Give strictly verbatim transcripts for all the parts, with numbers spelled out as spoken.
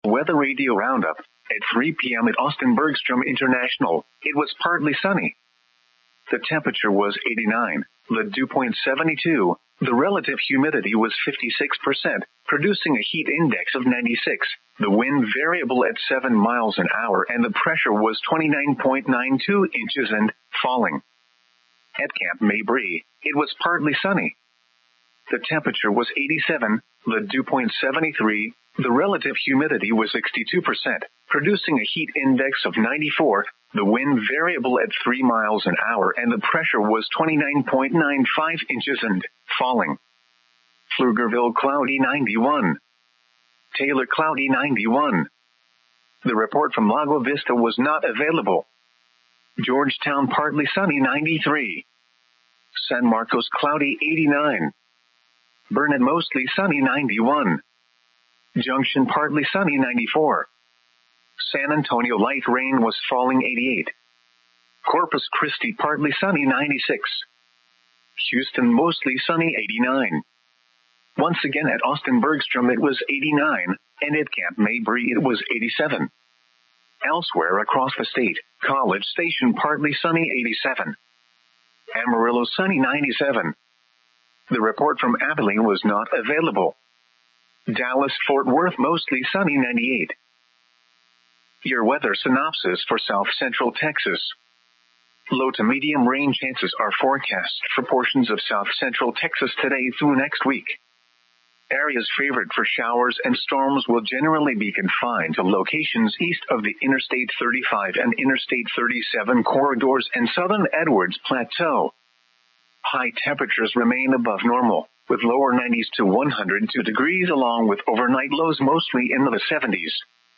Weather Radio Roundup. At three p.m. at Austin Bergstrom International, it was partly sunny. The temperature was eighty-nine, the dew point seventy-two, the relative humidity was fifty-six percent, producing a heat index of ninety-six, the wind variable at seven miles an hour, and the pressure was twenty-nine point nine two inches and falling. At Camp Mabry, it was partly sunny. The temperature was eighty-seven, the dew point seventy-three, the relative humidity was sixty-two percent, producing a heat index of ninety-four, the wind variable at three miles an hour, and the pressure was twenty-nine point nine five inches and falling. Pflugerville cloudy ninety-one. Taylor cloudy ninety-one. The report from Lago Vista was not available. Georgetown partly sunny ninety-three. San Marcos cloudy eighty-nine. Burnet mostly sunny ninety-one. Junction partly sunny ninety-four. San Antonio light rain was falling eighty-eight. Corpus Christi partly sunny ninety-six. Houston mostly sunny eighty-nine. Once again at Austin Bergstrom it was eighty-nine, and at Camp Mabry it was eighty-seven. Elsewhere across the state, College Station partly sunny eighty-seven. Amarillo sunny ninety-seven. The report from Abilene was not available. Dallas-Fort Worth mostly sunny ninety-eight. Your weather synopsis for South Central Texas. Low to medium rain chances are forecast for portions of South Central Texas today through next week. Areas favored for showers and storms will generally be confined to locations east of the Interstate thirty-five and Interstate thirty-seven corridors and southern Edwards Plateau. High temperatures remain above normal, with lower nineties to one hundred two degrees along with overnight lows mostly in the seventies.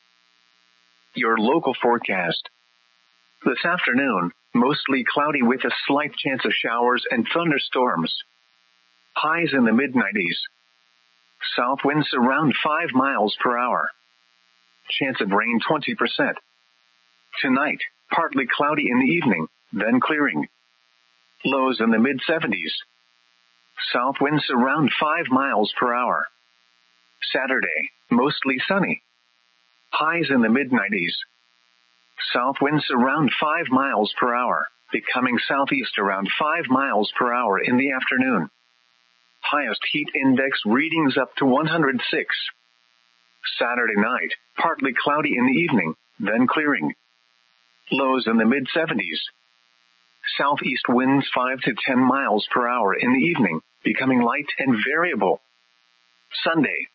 Your local forecast. This afternoon, mostly cloudy with a slight chance of showers and thunderstorms. Highs in the mid nineties. South winds around five miles per hour. Chance of rain twenty percent. Tonight, partly cloudy in the evening, then clearing. Lows in the mid seventies. South winds around five miles per hour. Saturday, mostly sunny. Highs in the mid nineties. South winds around five miles per hour, becoming southeast around five miles per hour in the afternoon. Highest heat index readings up to one hundred six. Saturday night, partly cloudy in the evening, then clearing. Lows in the mid seventies. Southeast winds five to ten miles per hour in the evening, becoming light and variable. Sunday,